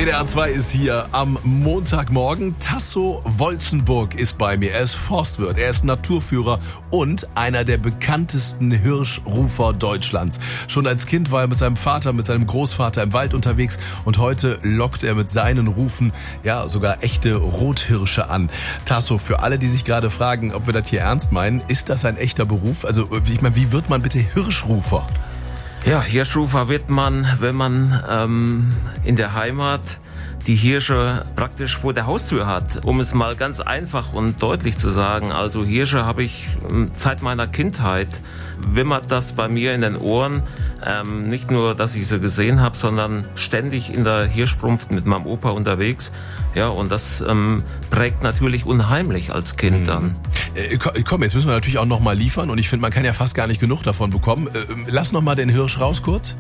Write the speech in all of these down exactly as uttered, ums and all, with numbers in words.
W D R zwei ist hier am Montagmorgen. Tasso Wolzenburg ist bei mir. Er ist Forstwirt, er ist Naturführer und einer der bekanntesten Hirschrufer Deutschlands. Schon als Kind war er mit seinem Vater, mit seinem Großvater im Wald unterwegs und heute lockt er mit seinen Rufen ja sogar echte Rothirsche an. Tasso, für alle, die sich gerade fragen, ob wir das hier ernst meinen, ist das ein echter Beruf? Also ich meine, wie wird man bitte Hirschrufer? Ja, Hirschrufer wird man, wenn man ähm, in der Heimat die Hirsche praktisch vor der Haustür hat. Um es mal ganz einfach und deutlich zu sagen, also Hirsche habe ich seit meiner Kindheit, wimmert das bei mir in den Ohren. Ähm, nicht nur, dass ich sie gesehen habe, sondern ständig in der Hirschbrunft mit meinem Opa unterwegs. Ja, und das ähm, prägt natürlich unheimlich als Kind dann. Äh, komm, jetzt müssen wir natürlich auch noch mal liefern und ich finde, man kann ja fast gar nicht genug davon bekommen. Äh, lass noch mal den Hirsch raus kurz.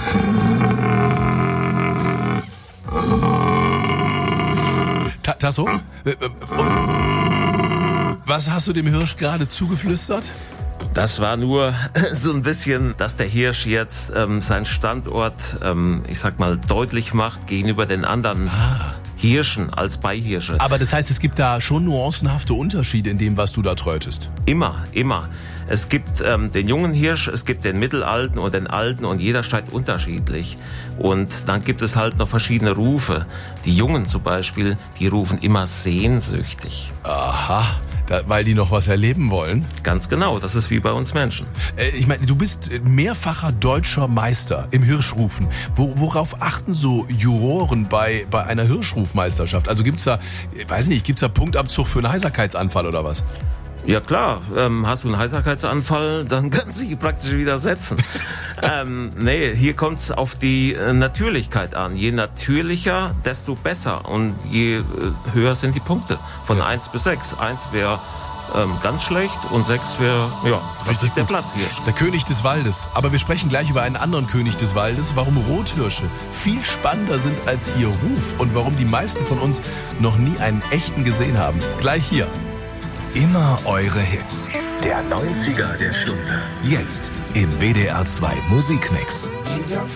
Ta- Tasso? Äh, äh, was hast du dem Hirsch gerade zugeflüstert? Das war nur so ein bisschen, dass der Hirsch jetzt ähm, seinen Standort, ähm, ich sag mal, deutlich macht gegenüber den anderen ah. Hirschen als Beihirsche. Aber das heißt, es gibt da schon nuancenhafte Unterschiede in dem, was du da träutest? Immer, immer. Es gibt ähm, den jungen Hirsch, es gibt den mittelalten und den alten und jeder steigt unterschiedlich. Und dann gibt es halt noch verschiedene Rufe. Die Jungen zum Beispiel, die rufen immer sehnsüchtig. Aha. Da, weil die noch was erleben wollen? Ganz genau, das ist wie bei uns Menschen. Äh, ich meine, du bist mehrfacher deutscher Meister im Hirschrufen. Wo, worauf achten so Juroren bei, bei einer Hirschrufmeisterschaft? Also gibt's da, weiß nicht, gibt's da Punktabzug für einen Heiserkeitsanfall oder was? Ja klar, ähm, hast du einen Heiserkeitsanfall, dann können sie praktisch wieder setzen. ähm, nee, hier kommt es auf die äh, Natürlichkeit an. Je natürlicher, desto besser. Und je äh, höher sind die Punkte. Von eins bis sechs. eins wäre ähm, ganz schlecht und sechs wäre, ja, das ist der Platz hier. Der König des Waldes. Aber wir sprechen gleich über einen anderen König des Waldes. Warum Rothirsche viel spannender sind als ihr Ruf und warum die meisten von uns noch nie einen echten gesehen haben. Gleich hier. Immer eure Hits. Der neunziger der Stunde. Jetzt im W D R zwei Musikmix. Jeder